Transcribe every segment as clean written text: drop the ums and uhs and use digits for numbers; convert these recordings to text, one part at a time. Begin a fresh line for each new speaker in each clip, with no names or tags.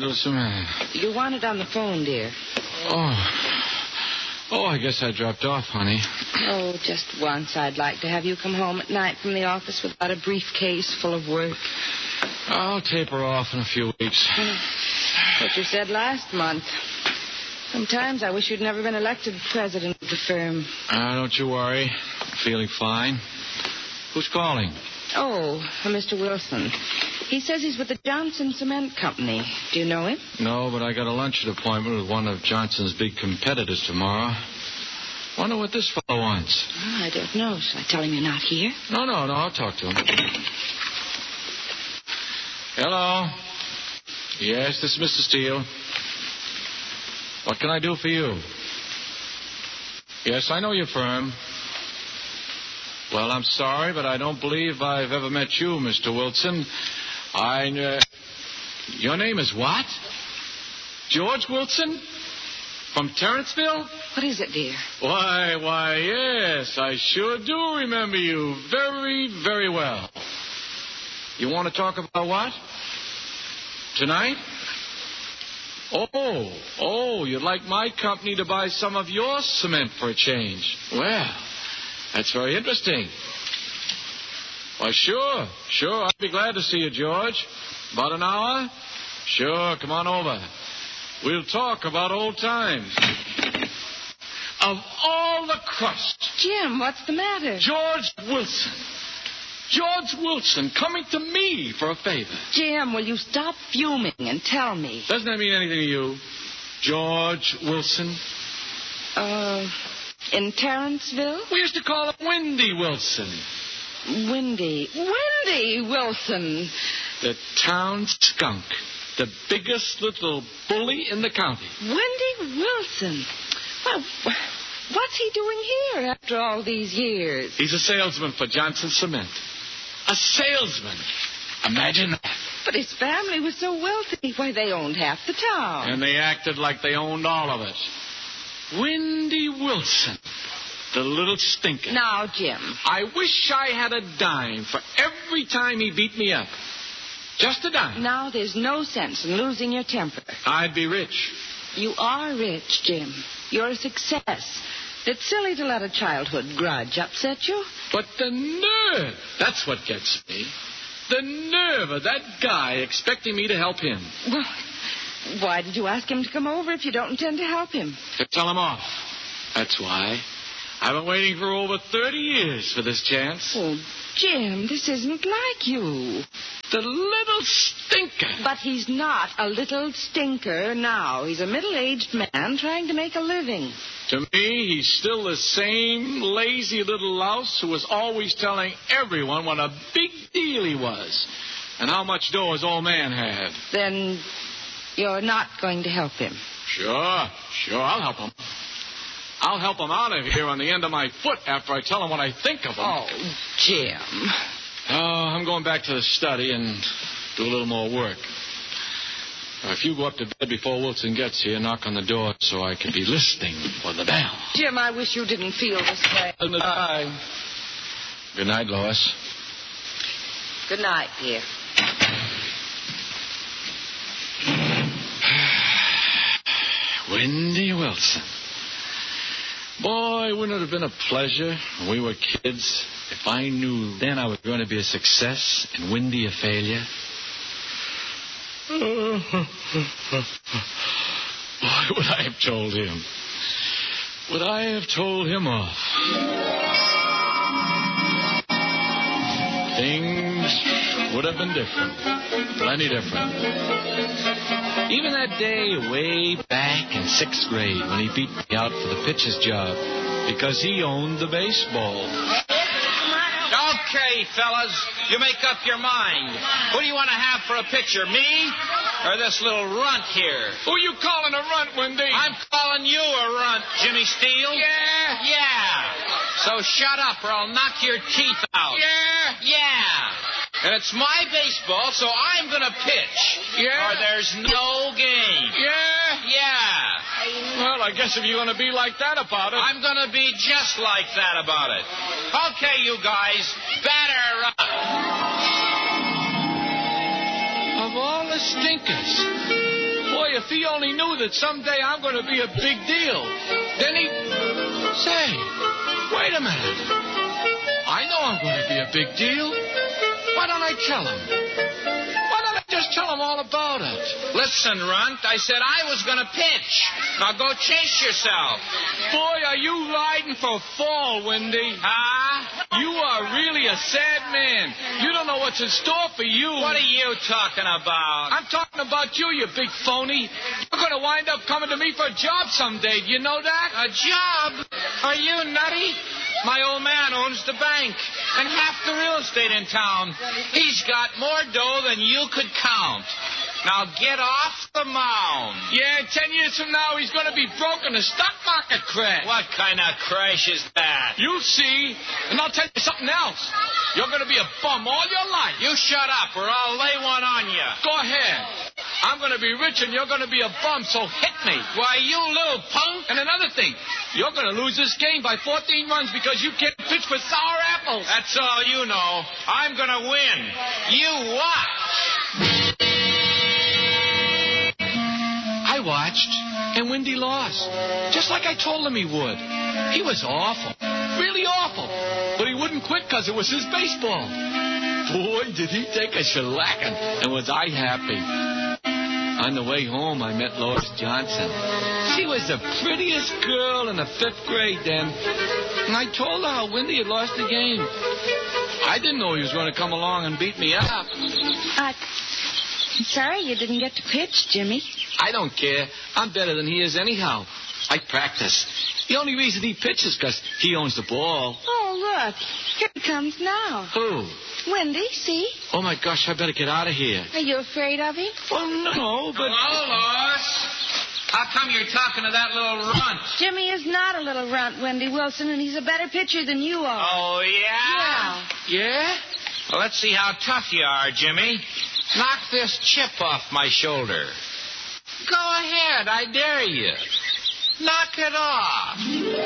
What's the matter?
You wanted on the phone, dear.
Oh, I guess I dropped off, honey.
Oh, just once I'd like to have you come home at night from the office without a briefcase full of work.
I'll taper off in a few weeks.
What you said last month. Sometimes I wish you'd never been elected president of the firm.
Don't you worry. I'm feeling fine. Who's calling?
Oh, Mr. Wilson. He says he's with the Johnson Cement Company. Do you know him?
No, but I got a luncheon appointment with one of Johnson's big competitors tomorrow. Wonder what this fellow wants.
Oh, I don't know. Shall I tell him you're not here?
No, I'll talk to him. Hello? Yes, this is Mr. Steele. What can I do for you? Yes, I know your firm. Well, I'm sorry, but I don't believe I've ever met you, Mr. Wilson. Your name is what? George Wilson? From Terrenceville?
What is it, dear?
Why, yes, I sure do remember you very, very well. You want to talk about what? Tonight? Oh, you'd like my company to buy some of your cement for a change. Well, that's very interesting. Why, sure. I'd be glad to see you, George. About an hour? Sure, come on over. We'll talk about old times. Of all the crust.
Jim, what's the matter?
George Wilson coming to me for a favor.
Jim, will you stop fuming and tell me?
Doesn't that mean anything to you? George Wilson?
In Terrenceville?
We used to call him Windy Wilson.
Windy Wilson.
The town skunk. The biggest little bully in the county.
Windy Wilson. Well, what's he doing here after all these years?
He's a salesman for Johnson Cement. A salesman. Imagine that.
But his family was so wealthy. Why, they owned half the town.
And they acted like they owned all of it. Windy Wilson. The little stinker.
Now, Jim.
I wish I had a dime for every time he beat me up. Just a dime.
Now, there's no sense in losing your temper.
I'd be rich.
You are rich, Jim. You're a success. It's silly to let a childhood grudge upset you.
But the nerve, that's what gets me. The nerve of that guy expecting me to help him.
Well, why did you ask him to come over if you don't intend to help him?
To tell him off. That's why. I've been waiting for over 30 years for this chance.
Oh, Jim, this isn't like you.
The little stinker.
But he's not a little stinker now. He's a middle-aged man trying to make a living.
To me, he's still the same lazy little louse who was always telling everyone what a big deal he was and how much dough his old man had.
Then you're not going to help him?
Sure, I'll help him. I'll help him out of here on the end of my foot after I tell him what I think of him.
Oh, Jim.
I'm going back to the study and do a little more work. If you go up to bed before Wilson gets here, knock on the door so I can be listening for the bell.
Jim, I wish you didn't feel this way.
Good night, Lois.
Good night, dear.
Windy Wilson. Boy, wouldn't it have been a pleasure when we were kids if I knew then I was going to be a success and Windy a failure? Why would I have told him? Would I have told him off? Things would have been different. Plenty different. Even that day way back in 6th grade when he beat me out for the pitcher's job because he owned the baseball.
Okay, fellas, you make up your mind. Who do you want to have for a pitcher, me or this little runt here?
Who you calling a runt, Windy?
I'm calling you a runt, Jimmy Steele. Yeah. So shut up or I'll knock your teeth out. Yeah. And it's my baseball, so I'm going to pitch. Or there's no game. Yeah.
Well, I guess if you're going to be like that about it.
I'm going to be just like that about it. Okay, you guys, batter up.
Of all the stinkers. Boy, if he only knew that someday I'm going to be a big deal, then he... Say, wait a minute. I know I'm going to be a big deal. Why don't I tell him? Why don't I just tell him all about it?
Listen, Runt, I said I was going to pitch. Now go chase yourself.
Boy, are you riding for fall, Wendy.
Huh?
You are really a sad man. You don't know what's in store for you.
What are you talking about?
I'm talking about you, you big phony. You're going to wind up coming to me for a job someday. Do you know that?
A job? Are you nutty? My old man owns the bank and half the real estate in town. He's got more dough than you could count. Now get off the mound.
Yeah, 10 years from now, he's going to be broke in a stock market crash.
What kind of crash is that?
You'll see. And I'll tell you something else. You're going to be a bum all your life.
You shut up or I'll lay one on you.
Go ahead. I'm going to be rich and you're going to be a bum, so hit me.
Why, you little punk.
And another thing, you're going to lose this game by 14 runs because you can't pitch for sour apples.
That's all you know. I'm going to win. You watch.
I watched, and Wendy lost. Just like I told him he would. He was awful. Really awful. But he wouldn't quit because it was his baseball. Boy, did he take a shellacking. And was I happy. On the way home, I met Lois Johnson. She was the prettiest girl in the 5th grade then. And I told her how Wendy had lost the game. I didn't know he was going to come along and beat me up.
I'm sorry you didn't get to pitch, Jimmy.
I don't care. I'm better than he is anyhow. I practice. The only reason he pitches is because he owns the ball.
Oh, look. Here he comes now.
Who?
Wendy, see?
Oh, my gosh, I better get out of here.
Are you afraid of him?
Well, no, but...
Hello, Lois. How come you're talking to that little runt?
Jimmy is not a little runt, Wendy Wilson, and he's a better pitcher than you are.
Oh, yeah?
Yeah?
Well, let's see how tough you are, Jimmy. Knock this chip off my shoulder. Go ahead, I dare you. Knock it off.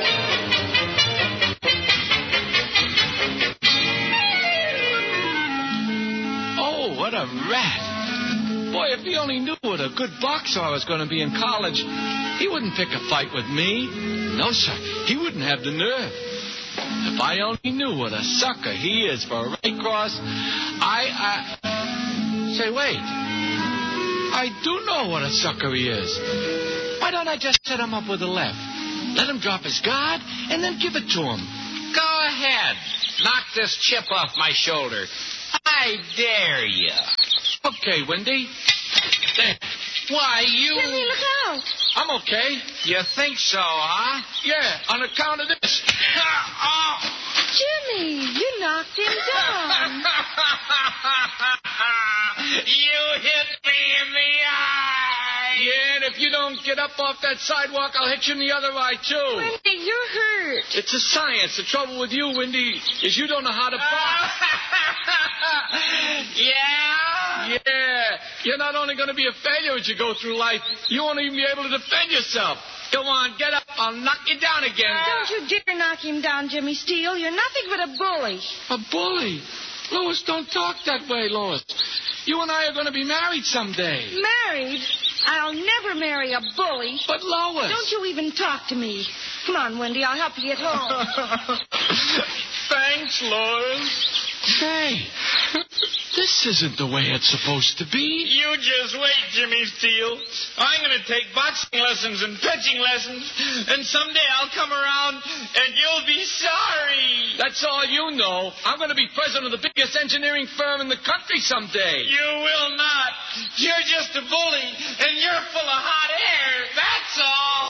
Oh, what a rat. Boy, if he only knew what a good boxer I was going to be in college, he wouldn't pick a fight with me. No, sir, he wouldn't have the nerve. If I only knew what a sucker he is for a right cross, Say, wait. I do know what a sucker he is. Why don't I just set him up with a left? Let him drop his guard, and then give it to him.
Go ahead. Knock this chip off my shoulder. I dare you.
Okay, Wendy. There.
Why, you...
Jimmy, look out.
I'm okay.
You think so, huh?
Yeah, on account of this.
Jimmy, you knocked him down.
You hit me in the eye.
Yeah, and if you don't get up off that sidewalk, I'll hit you in the other eye, too.
Wendy, you're hurt.
It's a science. The trouble with you, Wendy, is you don't know how to box.
Yeah?
Yeah. You're not only going to be a failure as you go through life, you won't even be able to defend yourself. Come on, get up. I'll knock you down again.
Don't you dare knock him down, Jimmy Steele. You're nothing but a bully.
A bully? Lois, don't talk that way, Lois. You and I are going to be married someday.
Married? I'll never marry a bully.
But, Lois...
Don't you even talk to me. Come on, Wendy. I'll help you get home.
Thanks, Lois. Hey, this isn't the way it's supposed to be.
You just wait, Jimmy Steele. I'm going to take boxing lessons and pitching lessons, and someday I'll come around and you'll be sorry.
That's all you know. I'm going to be president of the biggest engineering firm in the country someday.
You will not. You're just a bully, and you're full of hot air. That's all.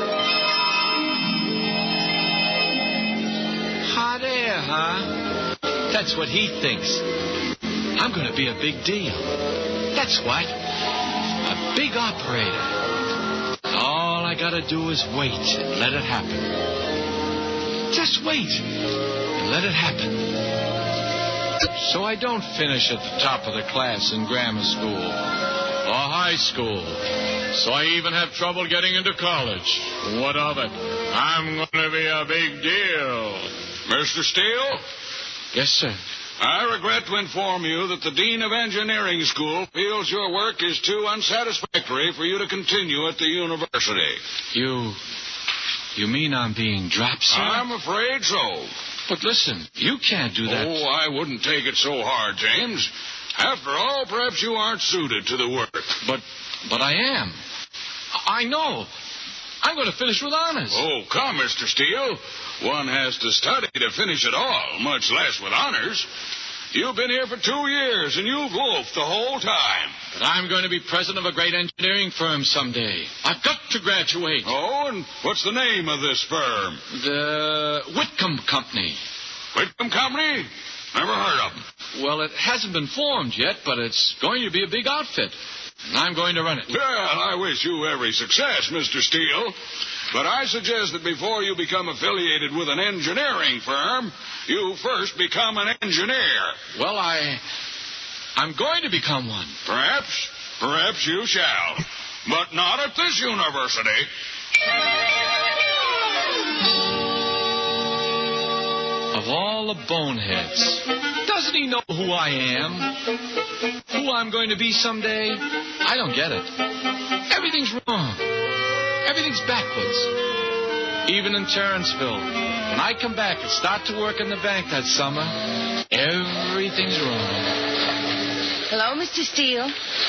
Hot air, huh? That's what he thinks. I'm going to be a big deal. That's what. A big operator. All I got to do is wait and let it happen. Just wait and let it happen. So I don't finish at the top of the class in grammar school or high school. So I even have trouble getting into college. What of it? I'm going to be a big deal.
Mr. Steele?
Yes, sir.
I regret to inform you that the Dean of Engineering School feels your work is too unsatisfactory for you to continue at the university.
You mean I'm being dropped, sir?
I'm afraid so.
But listen, you can't do that.
Oh, I wouldn't take it so hard, James. After all, perhaps you aren't suited to the work.
But I am. I know. I'm going to finish with honors.
Oh, come, Mr. Steele. One has to study to finish it all, much less with honors. You've been here for 2 years, and you've loafed the whole time.
But I'm going to be president of a great engineering firm someday. I've got to graduate.
Oh, and what's the name of this firm?
The Whitcomb Company.
Whitcomb Company? Never heard of them.
Well, it hasn't been formed yet, but it's going to be a big outfit. And I'm going to run it.
Well, I wish you every success, Mr. Steele. But I suggest that before you become affiliated with an engineering firm, you first become an engineer.
Well, I'm going to become one.
Perhaps you shall. But not at this university.
Of all the boneheads, doesn't he know who I am? Who I'm going to be someday? I don't get it. Everything's wrong. Everything's backwards. Even in Terrenceville, when I come back and start to work in the bank that summer, everything's wrong.
Hello, Mr. Steele.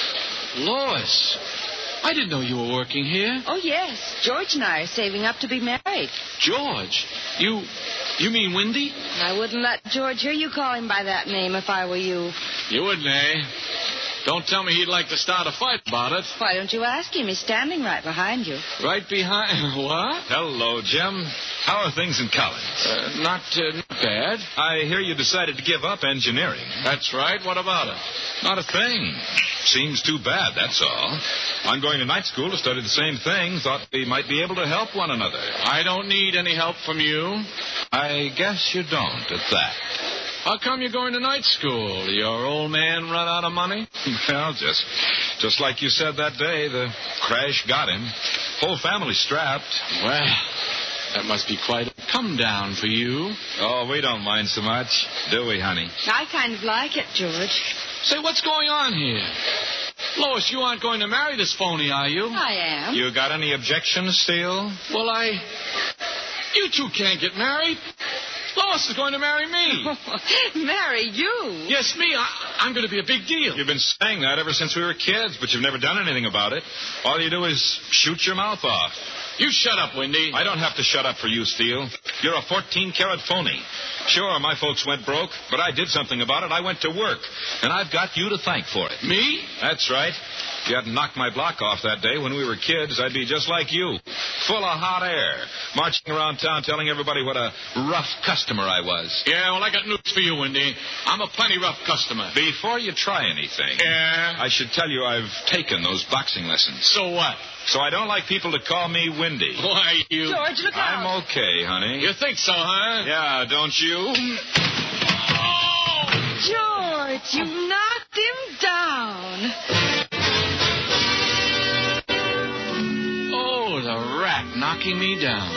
Lois, I didn't know you were working here.
Oh, yes. George and I are saving up to be married.
George? You mean Windy?
I wouldn't let George hear you call him by that name if I were you.
You wouldn't, eh? Don't tell me he'd like to start a fight about it.
Why don't you ask him? He's standing right behind you.
Right behind... What?
Hello, Jim. How are things in college?
Not bad.
I hear you decided to give up engineering.
That's right. What about it?
Not a thing. Seems too bad, that's all. I'm going to night school to study the same thing. Thought we might be able to help one another.
I don't need any help from you.
I guess you don't, at that.
How come you're going to night school? Your old man run out of money?
Well, just like you said that day, the crash got him. Whole family strapped.
Well, that must be quite a come down for you.
Oh, we don't mind so much, do we, honey?
I kind of like it, George.
Say, what's going on here? Lois, you aren't going to marry this phony, are you?
I am.
You got any objections, Steele?
Well, you two can't get married. Lois is going to marry me.
Marry you?
Yes, me. I'm going to be a big deal.
You've been saying that ever since we were kids, but you've never done anything about it. All you do is shoot your mouth off.
You shut up, Windy.
I don't have to shut up for you, Steele. You're a 14-carat phony. Sure, my folks went broke, but I did something about it. I went to work, and I've got you to thank for it.
Me?
That's right. If you hadn't knocked my block off that day when we were kids, I'd be just like you, full of hot air, marching around town telling everybody what a rough customer I was.
Yeah, well, I got news for you, Windy. I'm a plenty rough customer.
Before you try anything,
yeah,
I should tell you I've taken those boxing lessons.
So what?
So I don't like people to call me Windy.
Why, you...
George, look out.
I'm okay, honey.
You think so, huh?
Yeah, don't you?
Oh!
George, you knocked him down.
Oh, the rat knocking me down.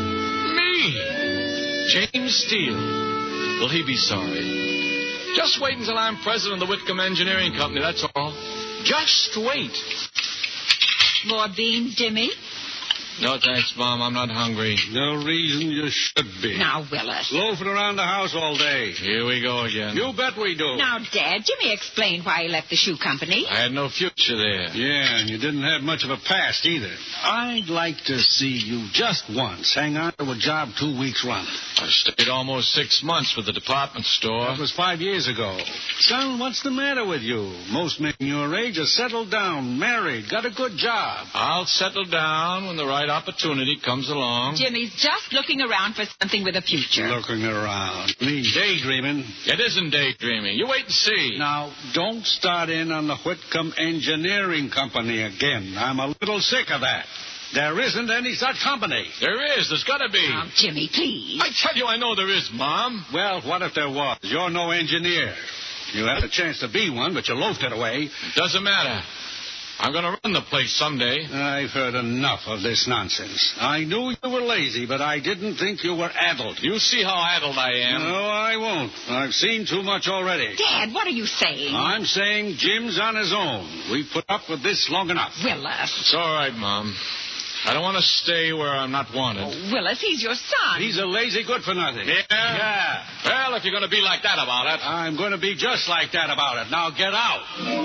Me! James Steele. Will he be sorry? Just wait until I'm president of the Whitcomb Engineering Company, that's all. Just wait.
More beans, Jimmy?
No, thanks, Mom. I'm not hungry.
No reason you should be.
Now, Willis.
Loafing around the house all day.
Here we go again.
You bet we do.
Now, Dad, Jimmy explained why he left the shoe company.
I had no future there.
Yeah, and you didn't have much of a past either. I'd like to see you just once hang on to a job 2 weeks running.
I stayed almost 6 months with the department store.
That was 5 years ago. Son, what's the matter with you? Most men your age are settled down, married, got a good job.
I'll settle down when the right opportunity comes along.
Jimmy's just looking around for something with a future.
Looking around. Means daydreaming.
It isn't daydreaming. You wait and see.
Now, don't start in on the Whitcomb Engineering Company again. I'm a little sick of that. There isn't any such company.
There is. There's got to be.
Now, Jimmy, please.
I tell you, I know there is, Mom.
Well, what if there was? You're no engineer. You had a chance to be one, but you loafed it away.
It doesn't matter. I'm going to run the place someday.
I've heard enough of this nonsense. I knew you were lazy, but I didn't think you were addled.
You see how addled I am.
No, I won't. I've seen too much already.
Dad, what are you saying?
I'm saying Jim's on his own. We've put up with this long enough.
Willis.
It's all right, Mom. I don't want to stay where I'm not wanted.
Oh, Willis, he's your son.
He's a lazy good-for-nothing.
Yeah?
Yeah.
Well, if you're going to be like that about it.
I'm going to be just like that about it. Now get out.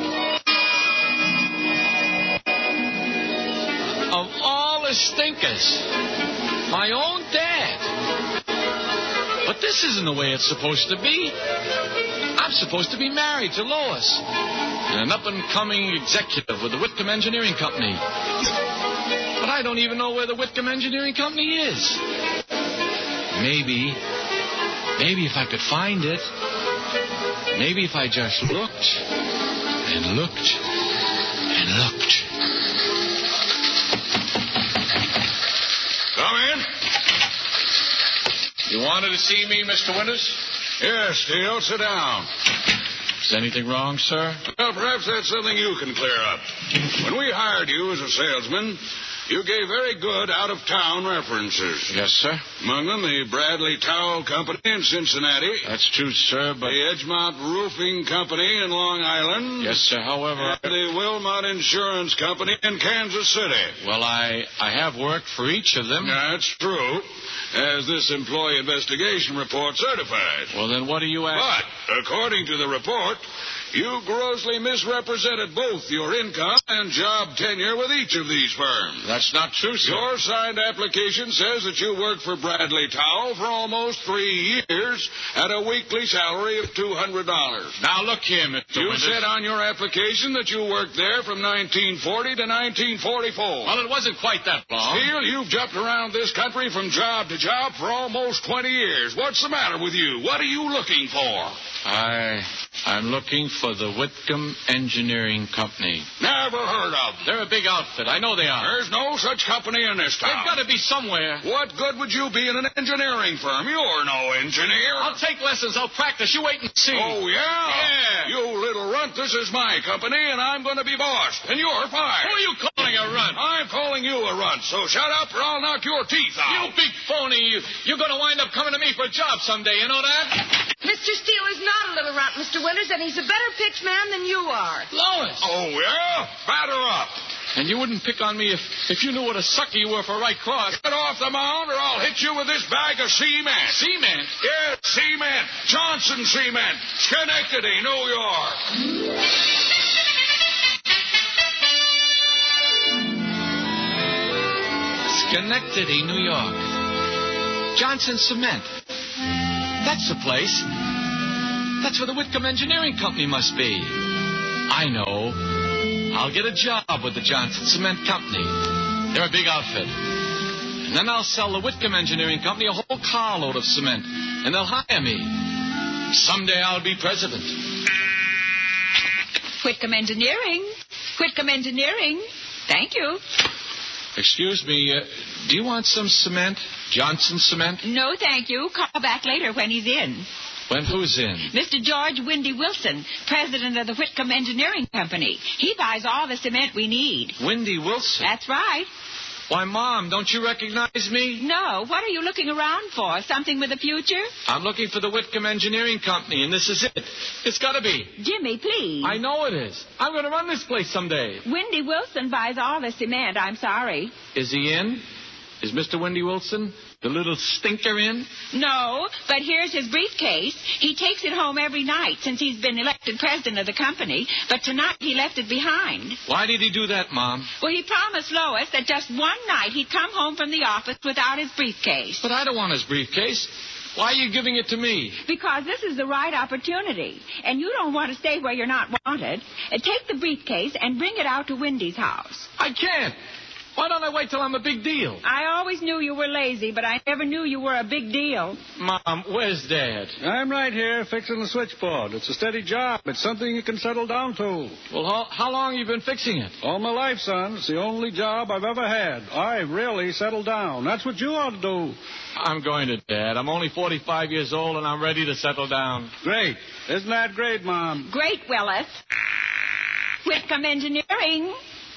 Of all the stinkers, my own dad. But this isn't the way it's supposed to be. I'm supposed to be married to Lois, an up-and-coming executive with the Whitcomb Engineering Company. But I don't even know where the Whitcomb Engineering Company is. Maybe if I could find it. Maybe if I just looked and looked and looked.
Come in.
You wanted to see me, Mr. Winters?
Yes, Steele, sit down.
Is anything wrong, sir?
Well, perhaps that's something you can clear up. When we hired you as a salesman, you gave very good out-of-town references.
Yes, sir.
Among them, the Bradley Towel Company in Cincinnati.
That's true, sir, but...
The Edgemont Roofing Company in Long Island.
Yes, sir, however...
And the Wilmot Insurance Company in Kansas City.
Well, I have worked for each of them.
That's true, as this employee investigation report certifies.
Well, then what do you ask?
But, according to the report, you grossly misrepresented both your income and job tenure with each of these firms.
That's not true, sir.
Your signed application says that you worked for Bradley Towel for almost 3 years at a weekly salary of $200.
Now, look here, Mr.
You
Winters.
said on your application that you worked there from 1940 to 1944.
Well, it wasn't quite that long.
Steele, you've jumped around this country from job to job for almost 20 years. What's the matter with you? What are you looking for?
I'm looking for the Whitcomb Engineering Company.
Never heard of them.
They're a big outfit. I know they are.
There's no such company in this town.
They've got to be somewhere.
What good would you be in an engineering firm? You're no engineer.
I'll take lessons. I'll practice. You wait and see.
Oh, yeah?
Yeah.
You little runt, this is my company, and I'm going to be boss. And you're fired.
Who are you calling a runt?
I'm calling you a runt, so shut up or I'll knock your teeth
You
out.
big phony. You're going to wind up coming to me for a job someday. You know that?
Mr. Steele is not a little runt, Mr. Winters, and he's a better pitch man than you are.
Lois.
Oh, yeah? Batter up.
And you wouldn't pick on me if you knew what a sucker you were for right cross.
Get off the mound or I'll hit you with this bag of cement.
Cement?
Yes, cement. Johnson Cement. Schenectady, New York.
Schenectady, New York. Johnson Cement. That's the place. That's where the Whitcomb Engineering Company must be. I know. I'll get a job with the Johnson Cement Company. They're a big outfit. And then I'll sell the Whitcomb Engineering Company a whole carload of cement, and they'll hire me. Someday I'll be president.
Whitcomb Engineering. Whitcomb Engineering. Thank you.
Excuse me, do you want some cement? Johnson Cement?
No, thank you. Call back later when he's in.
When who's in?
Mr. George Windy Wilson, president of the Whitcomb Engineering Company. He buys all the cement we need.
Windy Wilson?
That's right.
Why, Mom, don't you recognize me?
No, what are you looking around for? Something with a future?
I'm looking for the Whitcomb Engineering Company, and this is it. It's got to be.
Jimmy, please.
I know it is. I'm going to run this place someday.
Windy Wilson buys all the cement. I'm sorry.
Is he in? Is Mr. Windy Wilson, the little stinker, in?
No, but here's his briefcase. He takes it home every night since he's been elected president of the company, but tonight he left it behind.
Why did he do that, Mom?
Well, he promised Lois that just one night he'd come home from the office without his briefcase.
But I don't want his briefcase. Why are you giving it to me?
Because this is the right opportunity, and you don't want to stay where you're not wanted. Take the briefcase and bring it out to Windy's house.
I can't. Why don't I wait till I'm a big deal?
I always knew you were lazy, but I never knew you were a big deal.
Mom, where's Dad?
I'm right here fixing the switchboard. It's a steady job. It's something you can settle down to.
Well, how long have you been fixing it?
All my life, son. It's the only job I've ever had. I really settled down. That's what you ought to do.
I'm going to, Dad. I'm only 45 years old, and I'm ready to settle down.
Great. Isn't that great, Mom?
Great, Willis. Whitcomb Engineering.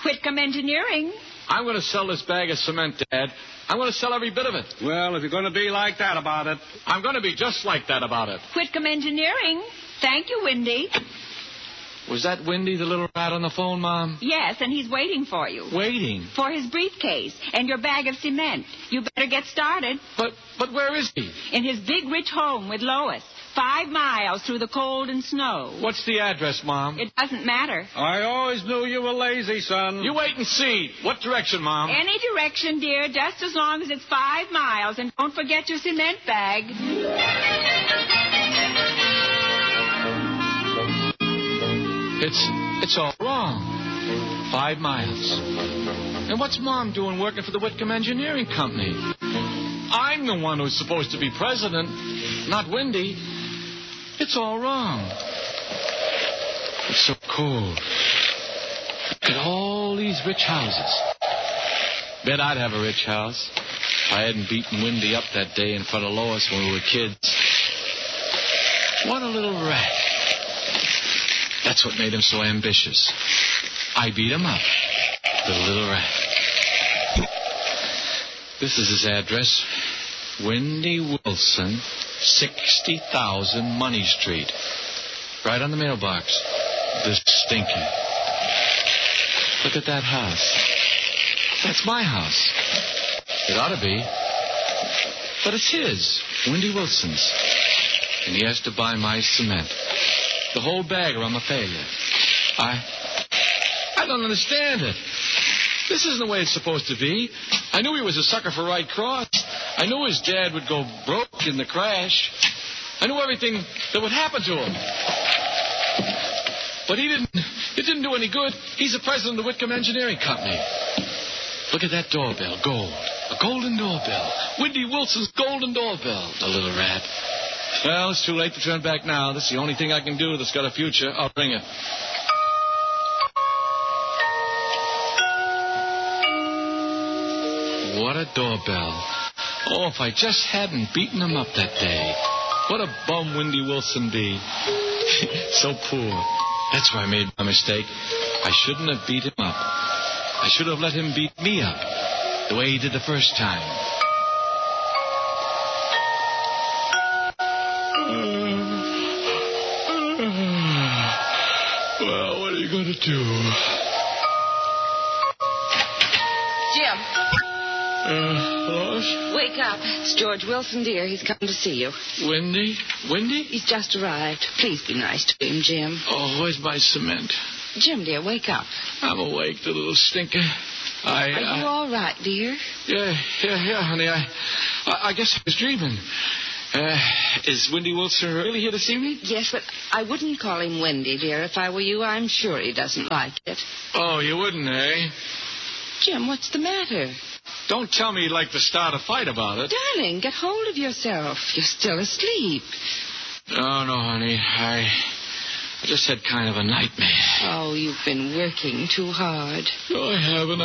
Whitcomb Engineering.
I'm going to sell this bag of cement, Dad. I'm going to sell every bit of it.
Well, if you're going to be like that about it.
I'm going to be just like that about it.
Whitcomb Engineering. Thank you, Windy.
Was that Windy, the little rat on the phone, Mom?
Yes, and he's waiting for you.
Waiting?
For his briefcase and your bag of cement. You better get started.
But where is he?
In his big, rich home with Lois. 5 miles through the cold and snow.
What's the address, Mom?
It doesn't matter.
I always knew you were lazy, son.
You wait and see. What direction, Mom?
Any direction, dear, just as long as it's 5 miles. And don't forget your cement bag.
It's all wrong. 5 miles. And what's Mom doing working for the Whitcomb Engineering Company? I'm the one who's supposed to be president, not Windy. It's all wrong. It's so cold. Look at all these rich houses. Bet I'd have a rich house if I hadn't beaten Windy up that day in front of Lois when we were kids. What a little rat. That's what made him so ambitious. I beat him up. The little rat. This is his address. Windy Wilson, 60,000 Money Street. Right on the mailbox. This stinking. Look at that house. That's my house. It ought to be. But it's his. Windy Wilson's. And he has to buy my cement. The whole bag or I'm a failure. I don't understand it. This isn't the way it's supposed to be. I knew he was a sucker for Right Cross. I knew his dad would go broke in the crash. I knew everything that would happen to him. But it didn't do any good. He's the president of the Whitcomb Engineering Company. Look at that doorbell, gold. A golden doorbell. Windy Wilson's golden doorbell, the little rat. Well, it's too late to turn back now. This is the only thing I can do that's got a future. I'll bring it. What a doorbell. Oh, if I just hadn't beaten him up that day. What a bum Windy Wilson be. So poor. That's where I made my mistake. I shouldn't have beat him up. I should have let him beat me up the way he did the first time. Well, what are you going to do?
Jim.
Lois?
Wake up. It's George Wilson, dear. He's come to see you.
Windy? Windy?
He's just arrived. Please be nice to him, Jim.
Oh, where's my cement?
Jim, dear, wake up.
I'm awake, the little stinker.
Are you all right, dear?
Yeah, honey. I guess I was dreaming. Is Windy Wilson really here to see me?
Yes, but I wouldn't call him Windy, dear. If I were you, I'm sure he doesn't like it.
Oh, you wouldn't, eh?
Jim, what's the matter?
Don't tell me you'd like to start a fight about it.
Darling, get hold of yourself. You're still asleep.
Oh, no, honey. I just had kind of a nightmare.
Oh, you've been working too hard.
No, I haven't.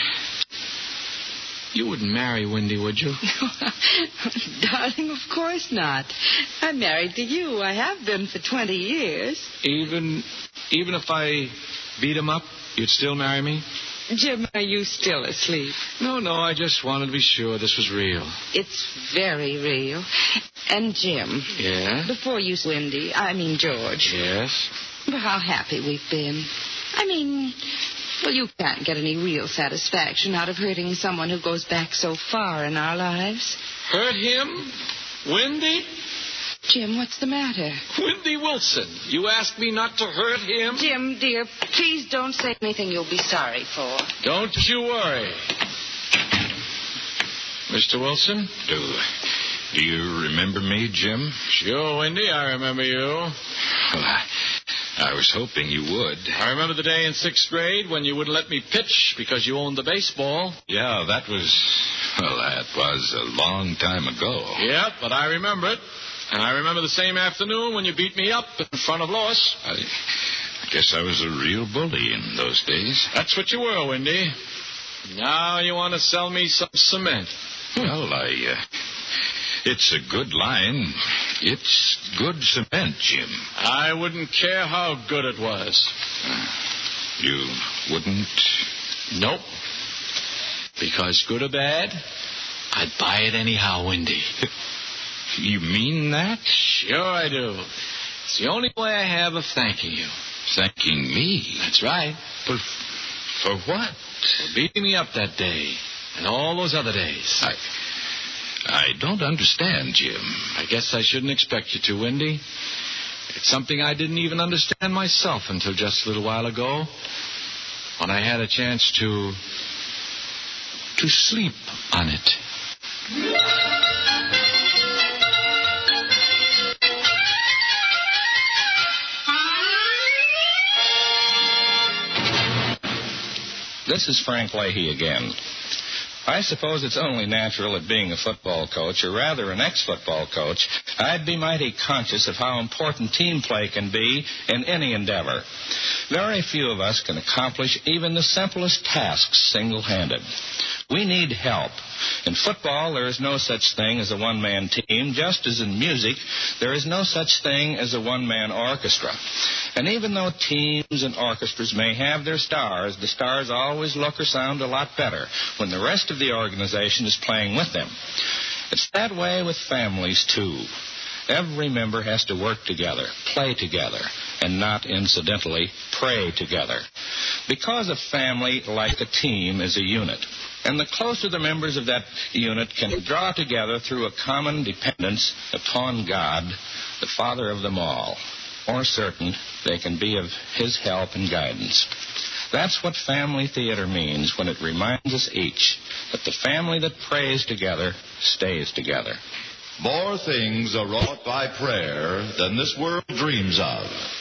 You wouldn't marry Windy, would you?
Darling, of course not. I'm married to you. I have been for 20 years.
Even if I beat him up, you'd still marry me?
Jim, are you still asleep?
No, I just wanted to be sure this was real.
It's very real. And Jim.
Yeah?
Before you, George.
Yes?
Well, how happy we've been. Well, you can't get any real satisfaction out of hurting someone who goes back so far in our lives.
Hurt him? Windy?
Jim, what's the matter?
Windy Wilson. You asked me not to hurt him?
Jim, dear, please don't say anything you'll be sorry for.
Don't you worry. Mr. Wilson?
Do you remember me, Jim?
Sure, Windy, I remember you.
Well, I was hoping you would.
I remember the day in 6th grade when you wouldn't let me pitch because you owned the baseball.
Yeah, that was a long time ago.
Yeah, but I remember it. And I remember the same afternoon when you beat me up in front of Lois.
I guess I was a real bully in those days.
That's what you were, Windy. Now you want to sell me some cement.
Well, it's a good line. It's good cement, Jim.
I wouldn't care how good it was.
You wouldn't?
Nope. Because good or bad, I'd buy it anyhow, Wendy.
You mean that?
Sure I do. It's the only way I have of thanking you.
Thanking me?
That's right.
But for what?
For beating me up that day and all those other days.
I don't understand, Jim.
I guess I shouldn't expect you to, Wendy. It's something I didn't even understand myself until just a little while ago, when I had a chance to sleep on it.
This is Frank Leahy again. I suppose it's only natural that being a football coach, or rather an ex-football coach, I'd be mighty conscious of how important team play can be in any endeavor. Very few of us can accomplish even the simplest tasks single-handed. We need help. In football, there is no such thing as a one-man team, just as in music, there is no such thing as a one-man orchestra. And even though teams and orchestras may have their stars, the stars always look or sound a lot better when the rest of the organization is playing with them. It's that way with families, too. Every member has to work together, play together, and not incidentally, pray together. Because a family, like a team, is a unit. And the closer the members of that unit can draw together through a common dependence upon God, the Father of them all, more certain they can be of His help and guidance. That's what family theater means when it reminds us each that the family that prays together stays together.
More things are wrought by prayer than this world dreams of.